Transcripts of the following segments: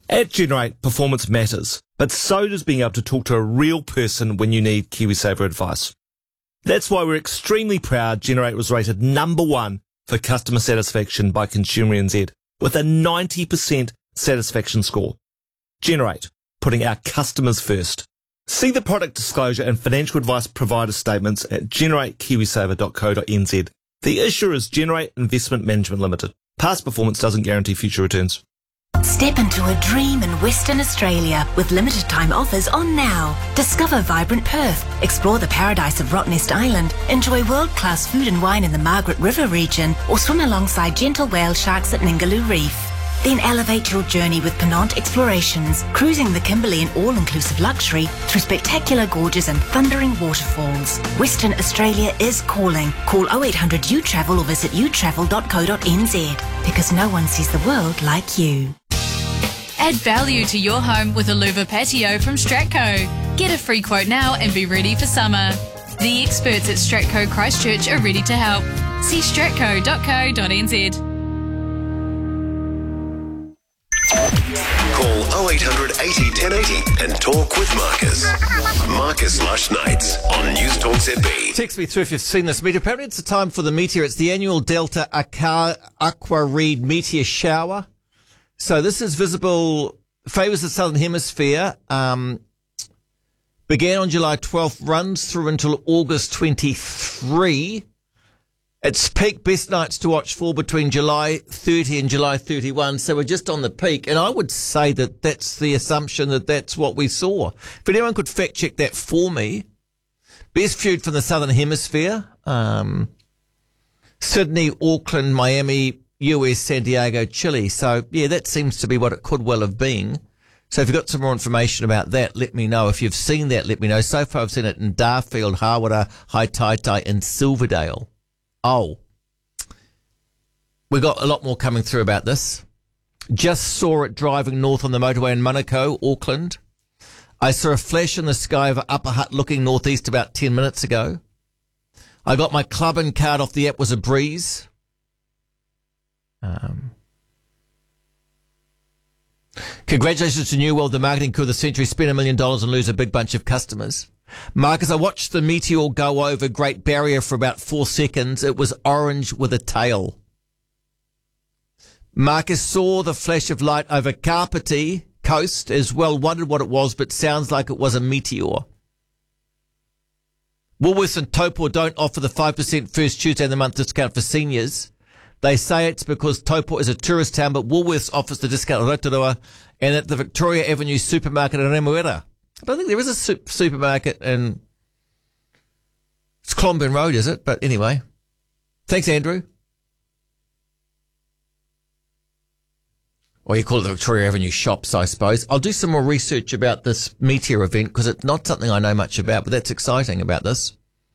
At Generate, performance matters, but so does being able to talk to a real person when you need KiwiSaver advice. That's why we're extremely proud Generate was rated #1 for customer satisfaction by Consumer NZ, with a 90% satisfaction score. Generate, putting our customers first. See the product disclosure and financial advice provider statements at generatekiwisaver.co.nz. The issuer is Generate Investment Management Limited. Past performance doesn't guarantee future returns. Step into a dream in Western Australia with limited time offers on now. Discover vibrant Perth, explore the paradise of Rottnest Island, enjoy world-class food and wine in the Margaret River region, or swim alongside gentle whale sharks at Ningaloo Reef. Then elevate your journey with Penant Explorations, cruising the Kimberley in all-inclusive luxury through spectacular gorges and thundering waterfalls. Western Australia is calling. Call 0800 UTravel or visit utravel.co.nz, because no one sees the world like you. Add value to your home with a louver patio from Stratco. Get a free quote now and be ready for summer. The experts at Stratco Christchurch are ready to help. See stratco.co.nz. Call 0800 80 1080 and talk with Marcus. Marcus Lush Nights on News Talk ZB. Text me through if you've seen this meteor. Apparently it's the time for the meteor. It's the annual Delta Aquareid meteor shower. So this is visible, favours the southern hemisphere, began on July 12th, runs through until August 23. Its peak best nights to watch for between July 30 and July 31. So we're just on the peak. And I would say that that's the assumption that that's what we saw. If anyone could fact check that for me. Best viewed from the southern hemisphere. Sydney, Auckland, Miami, US, San Diego, Chile. So yeah, that seems to be what it could well have been. So if you've got some more information about that, let me know. If you've seen that, let me know. So far I've seen it in Darfield, Hawera, Haitaitai and Silverdale. Oh, we got a lot more coming through about this. Just saw it driving north on the motorway in Manukau, Auckland. I saw a flash in the sky over Upper Hutt looking northeast about 10 minutes ago. I got my club-in card off the app, was a breeze. Congratulations to New World, the marketing coup of the century. Spend $1 million and lose a big bunch of customers. Marcus, I watched the meteor go over Great Barrier for about 4 seconds. It was orange with a tail. Marcus saw the flash of light over Kapiti coast as well. Wondered what it was, but sounds like it was a meteor. Woolworths and Taupo don't offer the 5% first Tuesday of the month discount for seniors. They say it's because Taupo is a tourist town, but Woolworths offers the discount at Rotorua and at the Victoria Avenue supermarket in Remuera. I don't think there is a supermarket in... It's Clonburn Road, is it? But anyway. Thanks, Andrew. Or you call it the Victoria Avenue shops, I suppose. I'll do some more research about this meteor event because it's not something I know much about, but that's exciting about this.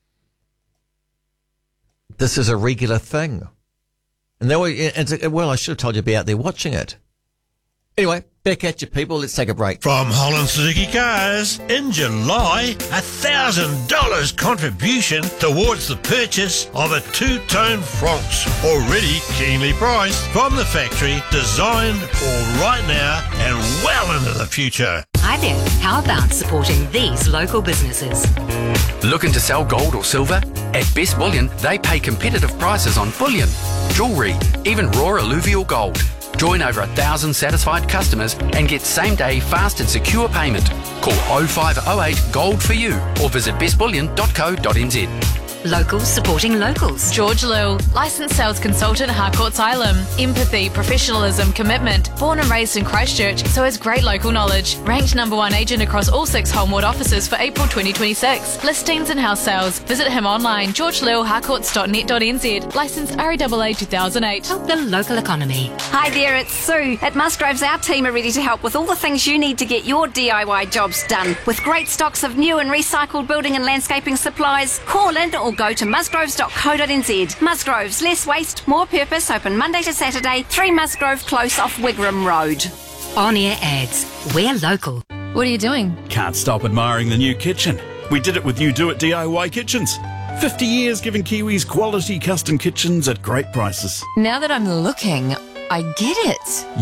This is a regular thing. And well, I should have told you to be out there watching it. Anyway, back at you, people. Let's take a break. From Holland Suzuki Cars, in July, $1,000 contribution towards the purchase of a two-tone Fronx, already keenly priced from the factory, designed for right now and well into the future. Hi there. How about supporting these local businesses? Looking to sell gold or silver? At Best Bullion, they pay competitive prices on bullion, jewellery, even raw alluvial gold. Join over 1,000 satisfied customers and get same-day fast and secure payment. Call 0508 Gold for you or visit bestbullion.co.nz. Locals supporting locals. George Lill, licensed sales consultant, Harcourt's Island. Empathy, professionalism, commitment. Born and raised in Christchurch, so has great local knowledge. Ranked #1 agent across all 6 Holmwood offices for April 2026. Listings and house sales. Visit him online, georgelillharcourts.net.nz. Licensed RAAA 2008. Help the local economy. Hi there, it's Sue. At Musgroves, our team are ready to help with all the things you need to get your DIY jobs done. With great stocks of new and recycled building and landscaping supplies, call in or go to musgroves.co.nz. Musgroves, less waste, more purpose, open Monday to Saturday, 3 Musgrove Close off Wigram Road. On-air ads. We're local. What are you doing? Can't stop admiring the new kitchen. We did it with You Do It DIY Kitchens. 50 years giving Kiwis quality custom kitchens at great prices. Now that I'm looking, I get it.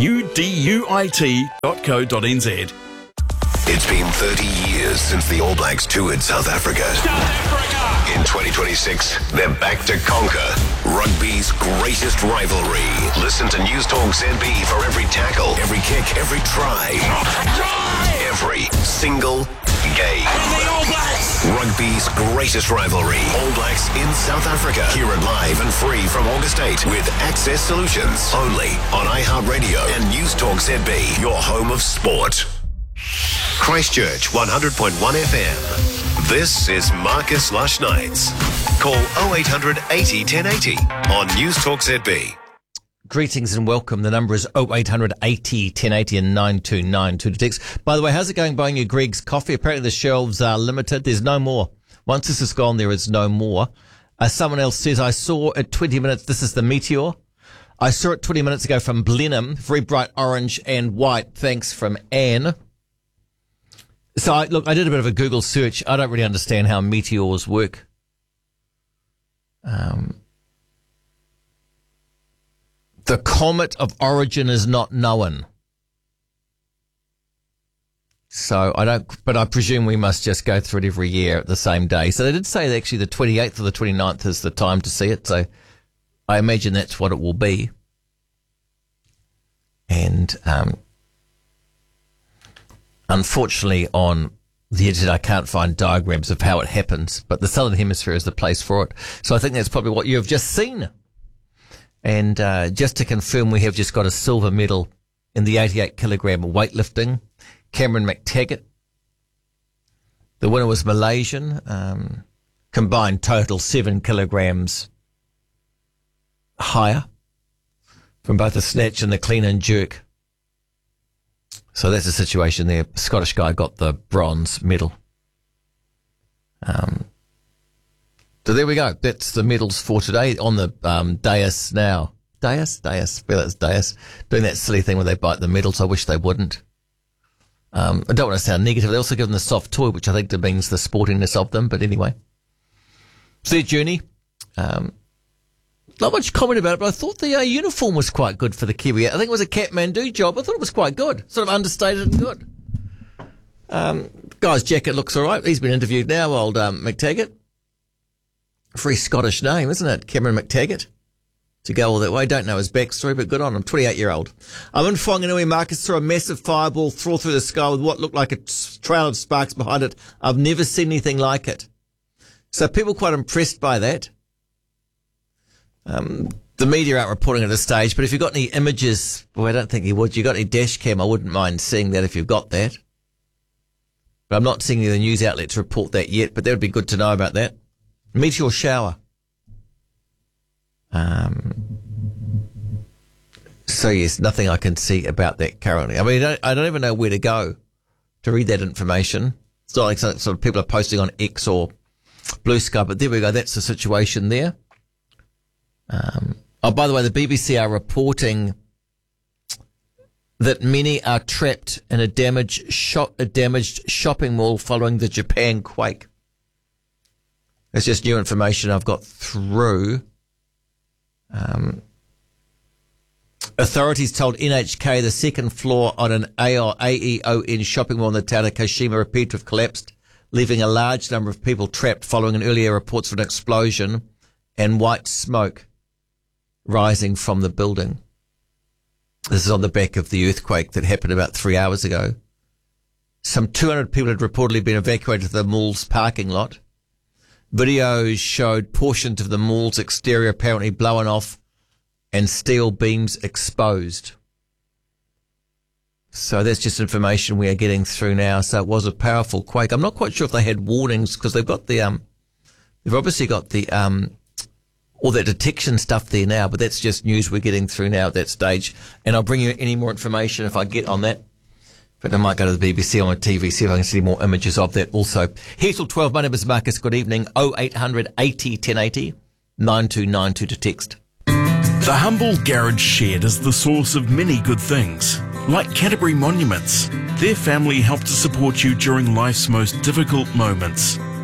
uduit.co.nz. It's been 30 years since the All Blacks toured South Africa. In 2026, they're back to conquer rugby's greatest rivalry. Listen to News Talk ZB for every tackle, every kick, every try, every single game. Rugby's greatest rivalry. All Blacks in South Africa. Hear it live and free from August 8 with Access Solutions. Only on iHeartRadio and News Talk ZB, your home of sport. Christchurch 100.1 FM. This is Marcus Lush Nights. Call 0800 80 1080 on News Talk ZB. Greetings and welcome. The number is 0800 80 1080 and 9292 to text. By the way, how's it going buying your Greg's coffee? Apparently the shelves are limited. There's no more. Once this is gone, there is no more. Someone else says, I saw at 20 minutes, this is the Meteor. I saw it 20 minutes ago from Blenheim, very bright orange and white. Thanks from Anne. So, I did a bit of a Google search. I don't really understand how meteors work. The comet of origin is not known. So, but I presume we must just go through it every year at the same day. So, they did say that actually the 28th or the 29th is the time to see it. So, I imagine that's what it will be. And, unfortunately, on the internet, I can't find diagrams of how it happens, but the Southern Hemisphere is the place for it. So I think that's probably what you have just seen. And just to confirm, we have just got a silver medal in the 88-kilogram weightlifting. Cameron McTaggart. The winner was Malaysian. Combined total 7 kilograms higher from both the snatch and the clean and jerk. So that's the situation there. Scottish guy got the bronze medal. So there we go. That's the medals for today on the dais now. Dais? Well, that's dais. Doing that silly thing where they bite the medals. I wish they wouldn't. I don't want to sound negative. They also give them the soft toy, which I think demeans the sportiness of them. But anyway. It's their journey. Not much comment about it, but I thought the uniform was quite good for the Kiwi. I think it was a Kathmandu job. I thought it was quite good. Sort of understated and good. Guy's jacket looks all right. He's been interviewed now, old McTaggart. Very Scottish name, isn't it? Cameron McTaggart. To go all that way. Don't know his backstory, but good on him. 28-year-old. I'm in Whanganui. Marcus threw a massive fireball through the sky with what looked like a trail of sparks behind it. I've never seen anything like it. So people quite impressed by that. The media aren't reporting at this stage, but if you've got any images, well, I don't think you would. You've got any dash cam, I wouldn't mind seeing that if you've got that. But I'm not seeing any of the news outlets report that yet, but that would be good to know about that. Meteor shower. So yes, nothing I can see about that currently. I mean, I don't even know where to go to read that information. It's not like sort of people are posting on X or Blue Sky, but there we go. That's the situation there. By the way, the BBC are reporting that many are trapped in a damaged shopping mall following the Japan quake. That's just new information I've got through. Authorities told NHK the second floor on an AEON shopping mall in the town of Kashima appeared to have collapsed, leaving a large number of people trapped following an earlier reports of an explosion and white smoke rising from the building. This is on the back of the earthquake that happened about 3 hours ago. Some 200 people had reportedly been evacuated to the mall's parking lot. Videos showed portions of the mall's exterior apparently blown off and steel beams exposed. So that's just information we are getting through now. So it was a powerful quake. I'm not quite sure if they had warnings because they've got the, they've obviously got the, all that detection stuff there now, but that's just news we're getting through now at that stage. And I'll bring you any more information if I get on that. But I might go to the BBC on my TV, see if I can see more images of that also. Here till 12, my name is Marcus. Good evening. 0800 80 1080 9292 to text. The humble garage shed is the source of many good things, like Canterbury Monuments. Their family help to support you during life's most difficult moments.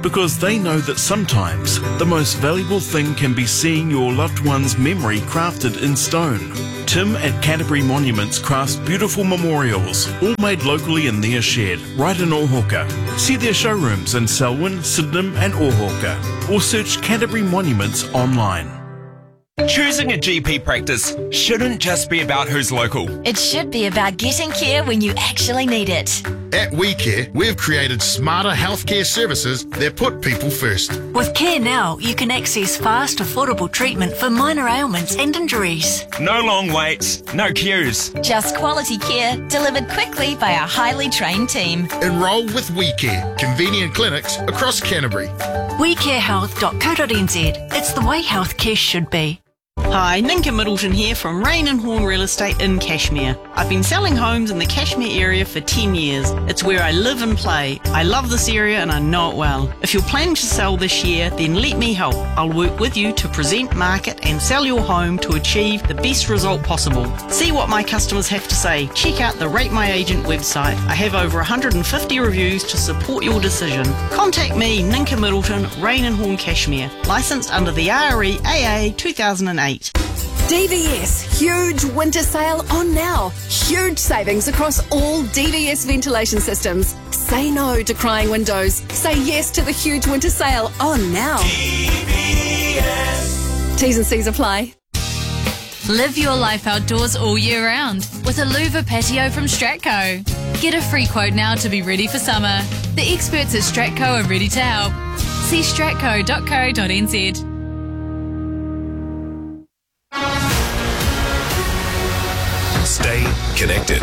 because they know that sometimes the most valuable thing can be seeing your loved one's memory crafted in stone. Tim at Canterbury Monuments crafts beautiful memorials, all made locally in their shed, right in Ōhauka. See their showrooms in Selwyn, Sydenham and Ōhauka, or search Canterbury Monuments online. Choosing a GP practice shouldn't just be about who's local. It should be about getting care when you actually need it. At WeCare, we've created smarter healthcare services that put people first. With Care Now, you can access fast, affordable treatment for minor ailments and injuries. No long waits, no queues. Just quality care delivered quickly by our highly trained team. Enrol with WeCare, convenient clinics across Canterbury. WeCareHealth.co.nz. It's the way healthcare should be. Hi, Ninka Middleton here from Rain and Horn Real Estate in Cashmere. I've been selling homes in the Cashmere area for 10 years. It's where I live and play. I love this area and I know it well. If you're planning to sell this year, then let me help. I'll work with you to present, market and sell your home to achieve the best result possible. See what my customers have to say. Check out the Rate My Agent website. I have over 150 reviews to support your decision. Contact me, Ninka Middleton, Rain and Horn Cashmere. Licensed under the REAA 2008. DVS, huge winter sale on now. Huge savings across all DVS ventilation systems. Say no to crying windows. Say yes to the huge winter sale on now. DVS. T's and C's apply. Live your life outdoors all year round with a louver patio from Stratco. Get a free quote now to be ready for summer. The experts at Stratco are ready to help. See stratco.co.nz. Stay connected.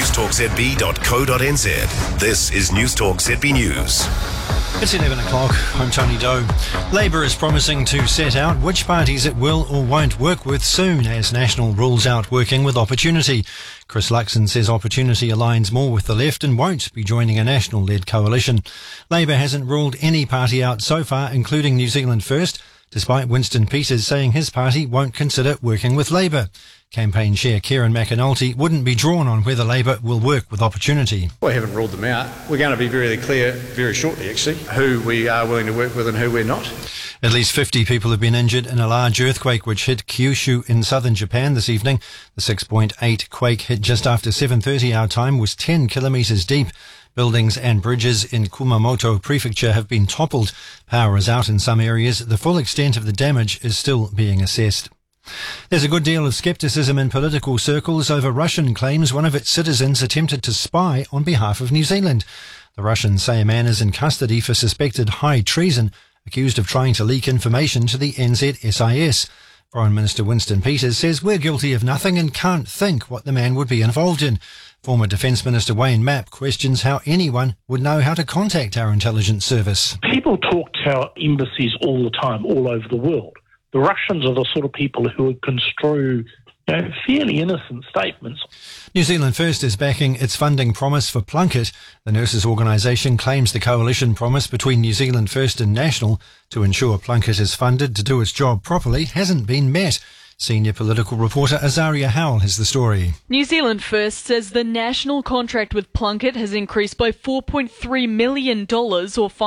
newstalkzb.co.nz. This is Newstalk ZB News. It's 11 o'clock. I'm Tony Doe. Labour is promising to set out which parties it will or won't work with soon as National rules out working with Opportunity. Chris Luxon says Opportunity aligns more with the left and won't be joining a National-led coalition. Labour hasn't ruled any party out so far, including New Zealand First, despite Winston Peters saying his party won't consider working with Labour. Campaign chair Kieran McAnulty wouldn't be drawn on whether Labour will work with Opportunity. We haven't ruled them out. We're going to be very clear very shortly, actually, who we are willing to work with and who we're not. At least 50 people have been injured in a large earthquake which hit Kyushu in southern Japan this evening. The 6.8 quake hit just after 7:30 our time, was 10 kilometres deep. Buildings and bridges in Kumamoto Prefecture have been toppled. Power is out in some areas. The full extent of the damage is still being assessed. There's a good deal of scepticism in political circles over Russian claims one of its citizens attempted to spy on behalf of New Zealand. The Russians say a man is in custody for suspected high treason, accused of trying to leak information to the NZSIS. Foreign Minister Winston Peters says we're guilty of nothing and can't think what the man would be involved in. Former Defence Minister Wayne Mapp questions how anyone would know how to contact our intelligence service. People talk to our embassies all the time, all over the world. The Russians are the sort of people who would construe fairly innocent statements. New Zealand First is backing its funding promise for Plunket. The nurses' organisation claims the coalition promise between New Zealand First and National to ensure Plunket is funded to do its job properly hasn't been met. Senior political reporter Azaria Howell has the story. New Zealand First says the national contract with Plunket has increased by $4.3 million or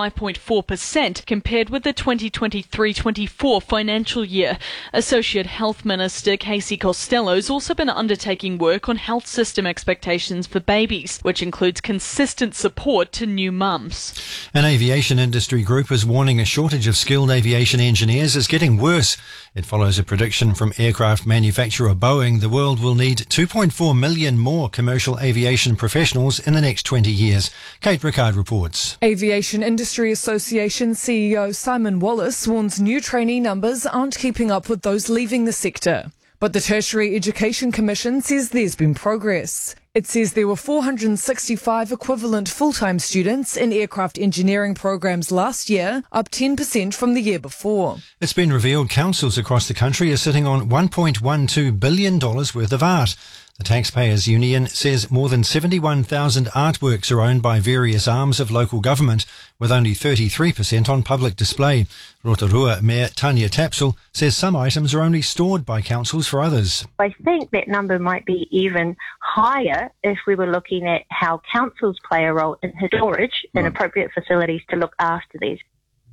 5.4% compared with the 2023-24 financial year. Associate Health Minister Casey Costello has also been undertaking work on health system expectations for babies, which includes consistent support to new mums. An aviation industry group is warning a shortage of skilled aviation engineers is getting worse. It follows a prediction from aircraft manufacturer Boeing. The world will need 2.4 million more commercial aviation professionals in the next 20 years. Kate Rickard reports. Aviation Industry Association CEO Simon Wallace warns new trainee numbers aren't keeping up with those leaving the sector. But the Tertiary Education Commission says there's been progress. It says there were 465 equivalent full-time students in aircraft engineering programs last year, up 10% from the year before. It's been revealed councils across the country are sitting on $1.12 billion worth of art. The Taxpayers Union says more than 71,000 artworks are owned by various arms of local government, with only 33% on public display. Rotorua Mayor Tanya Tapsell says some items are only stored by councils for others. I think that number might be even higher if we were looking at how councils play a role in storage and appropriate facilities to look after these.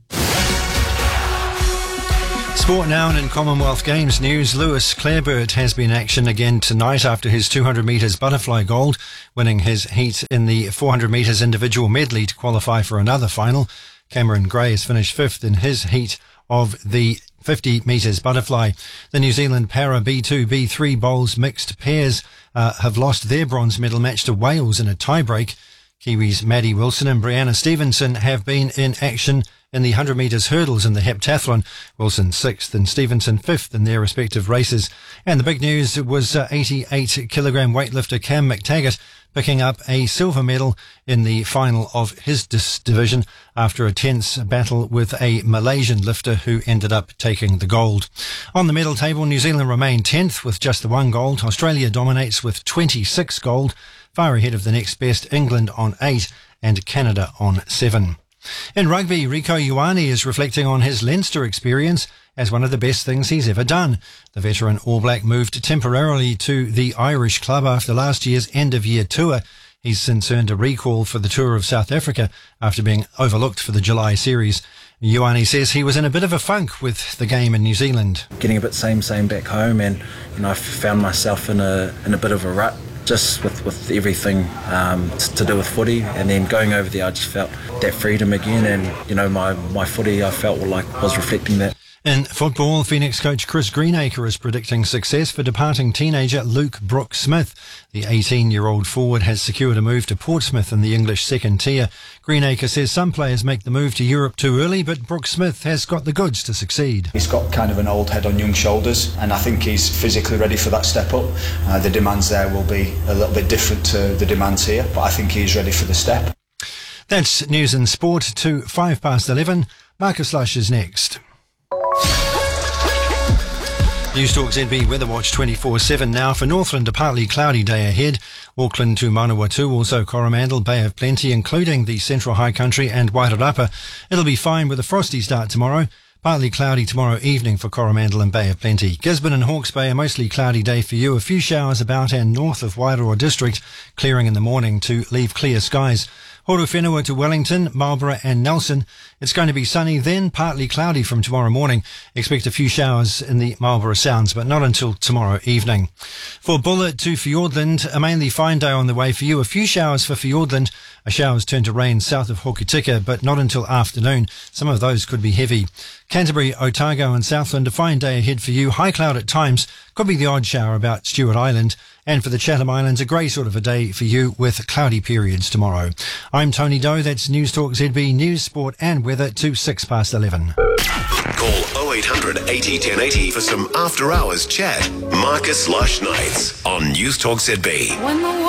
Sport now, and in Commonwealth Games news, Lewis Clareburt has been in action again tonight after his 200 metres butterfly gold, winning his heat in the 400 metres individual medley to qualify for another final. Cameron Gray has finished fifth in his heat of the 50 metres butterfly. The New Zealand Para B2, B3 bowls mixed pairs have lost their bronze medal match to Wales in a tiebreak. Kiwis Maddie Wilson and Brianna Stevenson have been in action in the 100 metres hurdles in the heptathlon. Wilson 6th and Stevenson 5th in their respective races. And the big news was 88-kilogram weightlifter Cam McTaggart picking up a silver medal in the final of his division after a tense battle with a Malaysian lifter who ended up taking the gold. On the medal table, New Zealand remain 10th with just the 1 gold. Australia dominates with 26 gold, far ahead of the next best, England on 8 and Canada on 7. In rugby, Rico Ioane is reflecting on his Leinster experience as one of the best things he's ever done. The veteran All Black moved temporarily to the Irish club after last year's end-of-year tour. He's since earned a recall for the tour of South Africa after being overlooked for the July series. Ioane says he was in a bit of a funk with the game in New Zealand. Getting a bit same back home, and I found myself in a bit of a rut, just with everything to do with footy, and then going over there I just felt that freedom again, and my footy I felt was reflecting that. In football, Phoenix coach Chris Greenacre is predicting success for departing teenager Luke Brooke-Smith. The 18-year-old forward has secured a move to Portsmouth in the English second tier. Greenacre says some players make the move to Europe too early, but Brooke-Smith has got the goods to succeed. He's got kind of an old head on young shoulders, and I think he's physically ready for that step up. The demands there will be a little bit different to the demands here, but I think he's ready for the step. That's news and sport to 11:05. Marcus Lush is next. Newstalk ZB Weather Watch 24/7 now. For Northland, a partly cloudy day ahead. Auckland to Manawatu, also Coromandel, Bay of Plenty, including the Central High Country and Wairarapa. It'll be fine with a frosty start tomorrow. Partly cloudy tomorrow evening for Coromandel and Bay of Plenty. Gisborne and Hawke's Bay, a mostly cloudy day for you. A few showers about and north of Wairoa District, clearing in the morning to leave clear skies. Horowhenua to Wellington, Marlborough and Nelson. It's going to be sunny, then partly cloudy from tomorrow morning. Expect a few showers in the Marlborough Sounds, but not until tomorrow evening. For Buller to Fiordland, a mainly fine day on the way for you. A few showers for Fiordland. A showers turn to rain south of Hokitika, but not until afternoon. Some of those could be heavy. Canterbury, Otago and Southland, a fine day ahead for you. High cloud at times. Could be the odd shower about Stewart Island. And for the Chatham Islands, a grey sort of a day for you with cloudy periods tomorrow. I'm Tony Doe. That's Newstalk ZB News, Sport and Weather to 11:06. Call 0800 80 1080 for some after-hours chat. Marcus Lush Nights on Newstalk ZB.